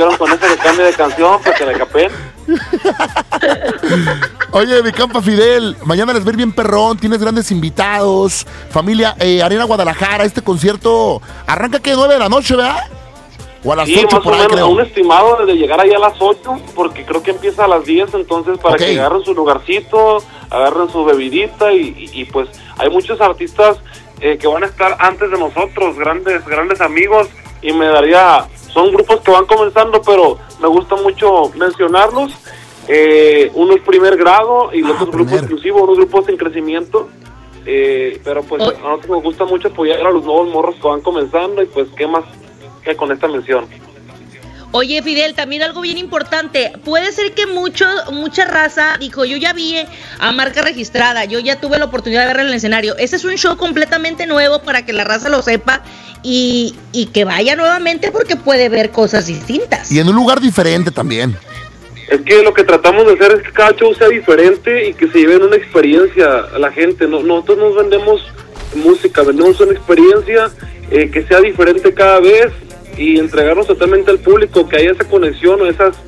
escucharon con ese de cambio de canción, pues que le capén. Oye, mi compa Fidel, mañana les ver bien perrón, tienes grandes invitados, familia, Arena Guadalajara, este concierto arranca que 9 de la noche, ¿verdad? O a las 8 más por o ahí, menos, creo. un estimado de llegar ahí a las 8, porque creo que empieza a las 10, entonces para que agarren su lugarcito, agarren su bebidita y pues hay muchos artistas que van a estar antes de nosotros, grandes amigos, y son grupos que van comenzando, pero me gusta mucho mencionarlos. Uno es primer grado y los otros grupos inclusivos, unos grupos en crecimiento, pero pues a nosotros nos gusta mucho apoyar a los nuevos morros que van comenzando y pues qué más que con esta mención. Oye, Fidel, también algo bien importante, puede ser que mucha raza dijo, yo ya vi a Marca Registrada, yo ya tuve la oportunidad de verla en el escenario. Ese es un show completamente nuevo para que la raza lo sepa y que vaya nuevamente porque puede ver cosas distintas. Y en un lugar diferente también. Es que lo que tratamos de hacer es que cada show sea diferente y que se lleven una experiencia a la gente. Nosotros nos vendemos música, vendemos una experiencia que sea diferente cada vez y entregarnos totalmente al público, que haya esa conexión o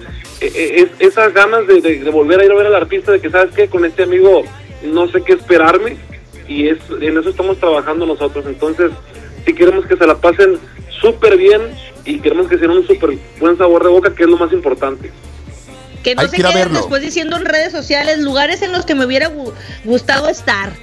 esas ganas de volver a ir a ver al artista, de que sabes que con este amigo no sé qué esperarme, y en eso estamos trabajando nosotros. Entonces sí queremos que se la pasen súper bien y queremos que sea un súper buen sabor de boca, que es lo más importante. Que no se queden después diciendo en redes sociales lugares en los que me hubiera gustado estar.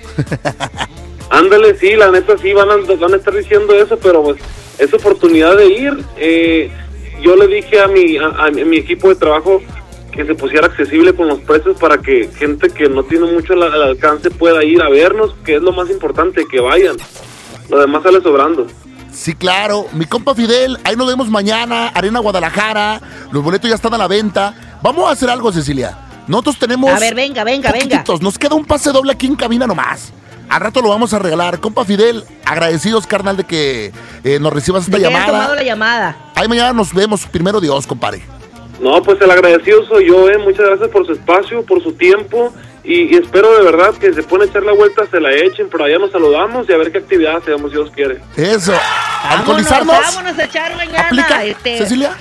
Ándale, sí, la neta sí, van a estar diciendo eso, pero pues es oportunidad de ir. Yo le dije a mi equipo de trabajo que se pusiera accesible con los precios para que gente que no tiene mucho al alcance pueda ir a vernos, que es lo más importante, que vayan. Lo demás sale sobrando. Sí, claro. Mi compa Fidel, ahí nos vemos mañana, Arena Guadalajara. Los boletos ya están a la venta. Vamos a hacer algo, Cecilia. Nosotros tenemos... A ver, venga. Nos queda un pase doble aquí en cabina nomás. Al rato lo vamos a regalar. Compa Fidel, agradecidos, carnal, de que nos recibas esta llamada. Tomado la llamada. Ahí mañana nos vemos, primero Dios, compadre. No, pues el agradecido soy yo, Muchas gracias por su espacio, por su tiempo. Y espero de verdad que se pueden echar la vuelta, se la echen, por allá nos saludamos y a ver qué actividad hacemos, si Dios quiere. Eso. ¿Alcoholizarnos? Vámonos a echar mañana. ¿Aplica, Cecilia?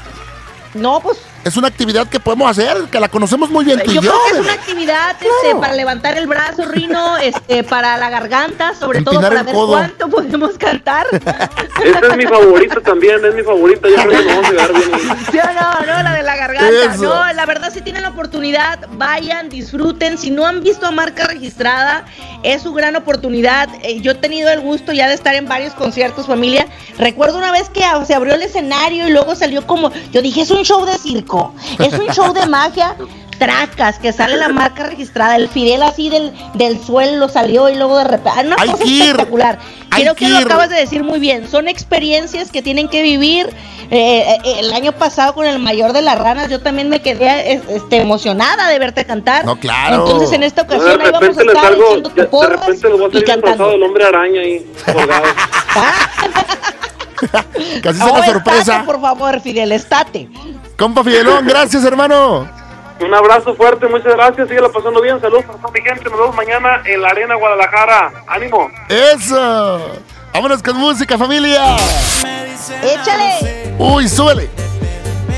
No, pues... Es una actividad que podemos hacer, que la conocemos muy bien tú y yo. Yo creo que es una actividad para levantar el brazo, Rino, para la garganta, sobre Empinar todo para ver codo. cuánto podemos cantar. Esta es mi favorita también, es mi favorita, yo creo que nos vamos a llegar bien. No, la de la garganta. Eso. No, la verdad, si tienen la oportunidad, vayan, disfruten. Si no han visto a Marca Registrada, es su gran oportunidad. Yo he tenido el gusto ya de estar en varios conciertos, familia. Recuerdo una vez que se abrió el escenario y luego salió como, yo dije, es un show de circo. Es un show de magia, tracas, que sale la Marca Registrada, el Fidel así del suelo salió y luego de repente, una cosa espectacular. Creo que lo acabas de decir muy bien, son experiencias que tienen que vivir. El año pasado con el Mayor de las Ranas yo también me quedé emocionada de verte cantar. No, claro. Entonces en esta ocasión de ahí vamos a estar echando tu porras de repente lo voy a salir disfrazado del Hombre Araña ahí colgado. Casi es una sorpresa. Estate, por favor, Fidel, estate. Compa Fidelón, gracias, hermano. Un abrazo fuerte, muchas gracias, síguela pasando bien, saludos para toda mi gente, nos vemos mañana en la Arena Guadalajara, ánimo. Eso, vámonos con música, familia. Échale. Uy, súbele.